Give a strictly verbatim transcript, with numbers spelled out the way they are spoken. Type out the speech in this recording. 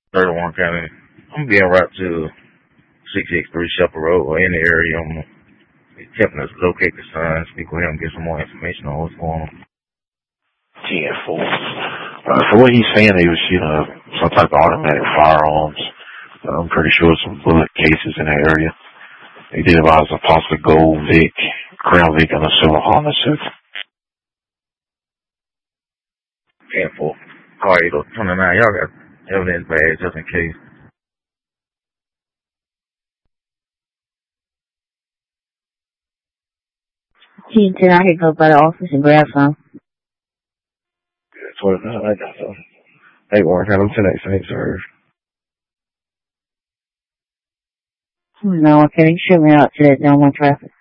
thirty-one County. I'm being route to six six three Shepherd Road or in the area. I'm attempting to locate the son, speak with him, get some more information on what's going on. ten four. Uh, so what he's saying, he was shooting uh, some type of automatic firearms. Uh, I'm pretty sure some bullet cases in that area. He did advise a possibly gold Vic, Crown Vic, and a silver Honda Civic. ten four. Car eight oh twenty-nine. Y'all got evidence bad just in case. T ten, I could go by the office and grab some. Yeah, twenty-nine, I got some. Hey, Warren, have them ten eight Saint Serve. No, okay, you shoot me out to that no more traffic.